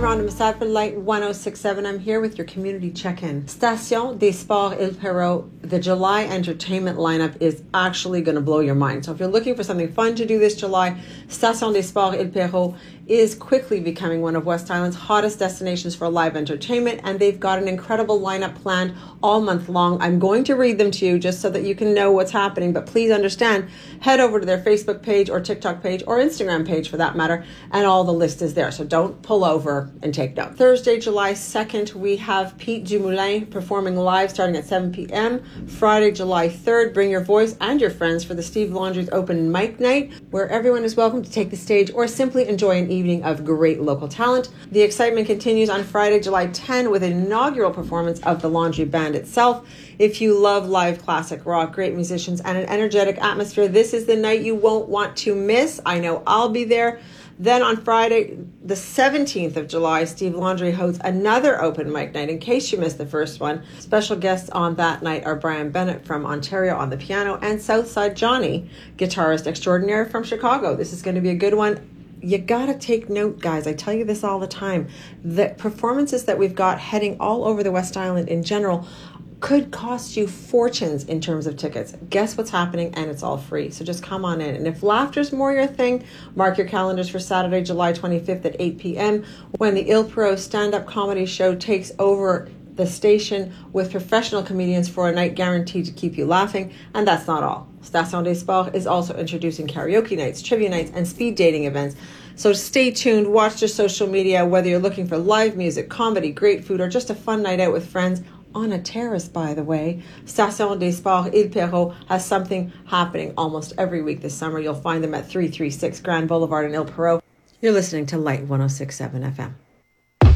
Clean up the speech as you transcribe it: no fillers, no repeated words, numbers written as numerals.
Rhonda Masad for Light 1067. I'm here with your community check-in. Station des Sports Il Perrot, the July entertainment lineup is actually going to blow your mind. So if you're looking for something fun to do this July, Station des Sports Il Perrot is quickly becoming one of West Island's hottest destinations for live entertainment, and they've got an incredible lineup planned all month long. I'm going to read them to you just so that you can know what's happening, but please understand, head over to their Facebook page or TikTok page or Instagram page for that matter, and all the list is there. So don't pull over and take note. Thursday, July 2nd, we have Pete Dumoulin performing live starting at 7 p.m. Friday, July 3rd, bring your voice and your friends for the Steve Laundrie's Open Mic Night, where everyone is welcome to take the stage or simply enjoy an evening of great local talent. The excitement continues on Friday, July 10 with an inaugural performance of the Laundrie Band itself. If you love live classic rock, great musicians, and an energetic atmosphere, this is the night you won't want to miss. I know I'll be there. Then on Friday, the 17th of July, Steve Laundrie hosts another open mic night. In case you missed the first one, special guests on that night are Brian Bennett from Ontario on the piano and Southside Johnny, guitarist extraordinaire from Chicago. This is going to be a good one. You gotta take note, guys. I tell you this all the time. The performances that we've got heading all over the West Island in general could cost you fortunes in terms of tickets. Guess what's happening, and it's all free. So just come on in. And if laughter's more your thing, mark your calendars for Saturday, July 25th at 8 p.m. when the Il Perrot stand-up comedy show takes over the station with professional comedians for a night guaranteed to keep you laughing. And that's not all. Station des Sports is also introducing karaoke nights, trivia nights, and speed dating events. So stay tuned, watch their social media, whether you're looking for live music, comedy, great food, or just a fun night out with friends on a terrace, by the way. Station des Sports Il Perrot has something happening almost every week this summer. You'll find them at 336 Grand Boulevard in Il Perrot. You're listening to Light 1067 FM.